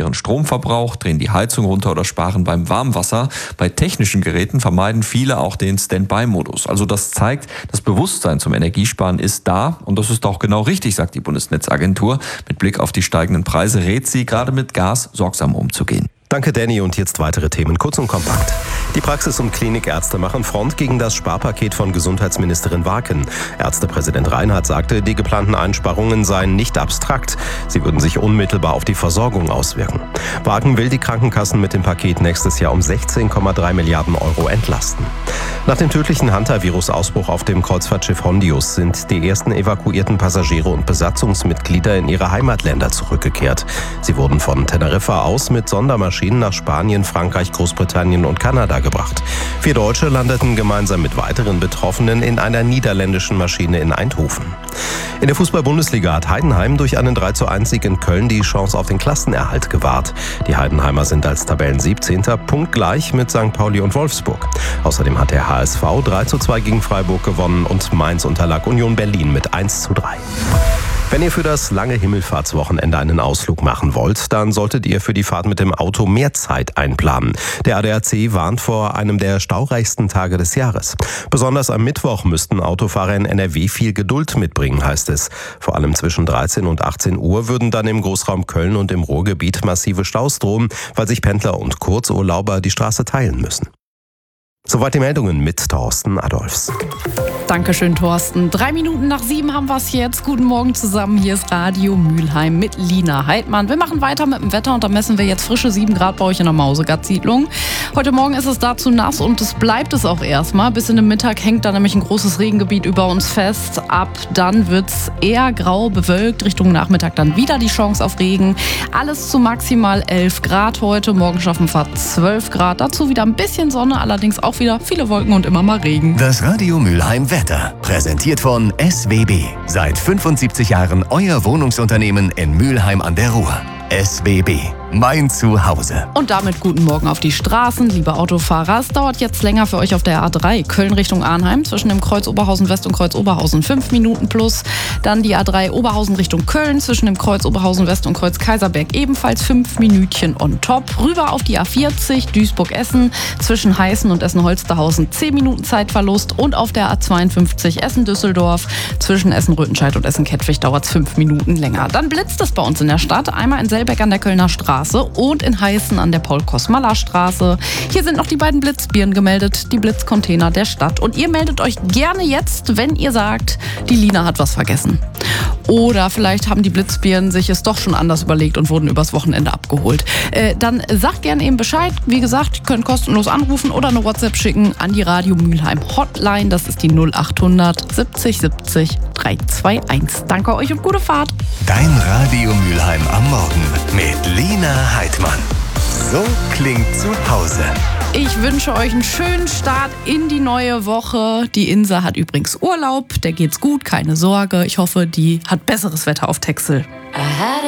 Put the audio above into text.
ihren Stromverbrauch, drehen die Heizung runter oder sparen beim Warmwasser. Bei technischen Geräten vermeiden viele auch den Standby-Modus. Also das zeigt, das Bewusstsein zum Energiesparen ist da und das ist auch genau richtig, sagt die Bundesnetzagentur. Mit Blick auf die steigenden Preise rät sie, gerade mit Gas sorgsam umzugehen. Danke, Danny. Und jetzt weitere Themen, kurz und kompakt. Die Praxis- und Klinikärzte machen Front gegen das Sparpaket von Gesundheitsministerin Warken. Ärztepräsident Reinhardt sagte, die geplanten Einsparungen seien nicht abstrakt. Sie würden sich unmittelbar auf die Versorgung auswirken. Warken will die Krankenkassen mit dem Paket nächstes Jahr um 16,3 Milliarden Euro entlasten. Nach dem tödlichen Hantavirus-Ausbruch auf dem Kreuzfahrtschiff Hondius sind die ersten evakuierten Passagiere und Besatzungsmitglieder in ihre Heimatländer zurückgekehrt. Sie wurden von Teneriffa aus mit Sondermaschinen nach Spanien, Frankreich, Großbritannien und Kanada gebracht. 4 Deutsche landeten gemeinsam mit weiteren Betroffenen in einer niederländischen Maschine in Eindhoven. In der Fußball-Bundesliga hat Heidenheim durch einen 3:1-Sieg in Köln die Chance auf den Klassenerhalt gewahrt. Die Heidenheimer sind als Tabellen-17. punktgleich mit St. Pauli und Wolfsburg. Außerdem hat der HSV 3:2 gegen Freiburg gewonnen und Mainz unterlag Union Berlin mit 1:3. Wenn ihr für das lange Himmelfahrtswochenende einen Ausflug machen wollt, dann solltet ihr für die Fahrt mit dem Auto mehr Zeit einplanen. Der ADAC warnt vor einem der staureichsten Tage des Jahres. Besonders am Mittwoch müssten Autofahrer in NRW viel Geduld mitbringen, heißt es. Vor allem zwischen 13 und 18 Uhr würden dann im Großraum Köln und im Ruhrgebiet massive Staus drohen, weil sich Pendler und Kurzurlauber die Straße teilen müssen. Soweit die Meldungen mit Thorsten Adolfs. Dankeschön, Thorsten. 7:03 haben wir es jetzt. Guten Morgen zusammen. Hier ist Radio Mülheim mit Lina Heidmann. Wir machen weiter mit dem Wetter und da messen wir jetzt frische 7 Grad bei euch in der Mausegatt-Siedlung. Heute Morgen ist es dazu nass und es bleibt es auch erstmal. Bis in den Mittag hängt da nämlich ein großes Regengebiet über uns fest. Ab dann wird es eher grau bewölkt. Richtung Nachmittag dann wieder die Chance auf Regen. Alles zu maximal 11 Grad heute. Morgen schaffen wir 12 Grad. Dazu wieder ein bisschen Sonne, allerdings auch wieder viele Wolken und immer mal Regen. Das Radio Mülheim Wetter, präsentiert von SWB. Seit 75 Jahren euer Wohnungsunternehmen in Mülheim an der Ruhr. SWB, mein Zuhause. Und damit guten Morgen auf die Straßen, liebe Autofahrer. Es dauert jetzt länger für euch auf der A3 Köln Richtung Arnheim zwischen dem Kreuz Oberhausen West und Kreuz Oberhausen 5 Minuten plus. Dann die A3 Oberhausen Richtung Köln zwischen dem Kreuz Oberhausen West und Kreuz Kaiserberg ebenfalls 5 Minütchen on top. Rüber auf die A40 Duisburg-Essen zwischen Heißen und Essen-Holsterhausen 10 Minuten Zeitverlust. Und auf der A52 Essen-Düsseldorf zwischen Essen-Rüttenscheid und Essen-Kettwig dauert es 5 Minuten länger. Dann blitzt es bei uns in der Stadt. Einmal in Selbeck an der Kölner Straße und in Heißen an der Paul-Kosmaler-Straße. Hier sind noch die beiden Blitzbirnen gemeldet, die Blitzcontainer der Stadt. Und ihr meldet euch gerne jetzt, wenn ihr sagt, die Lina hat was vergessen. Oder vielleicht haben die Blitzbirnen sich es doch schon anders überlegt und wurden übers Wochenende abgeholt. Dann sagt gerne eben Bescheid. Wie gesagt, ihr könnt kostenlos anrufen oder eine WhatsApp schicken an die Radio Mülheim Hotline. Das ist die 0800 70 70 321. Danke euch und gute Fahrt. Dein Radio Mülheim am Morgen mit Lina Heidmann. So klingt Zuhause. Ich wünsche euch einen schönen Start in die neue Woche. Die Insa hat übrigens Urlaub. Der geht's gut, keine Sorge. Ich hoffe, die hat besseres Wetter auf Texel.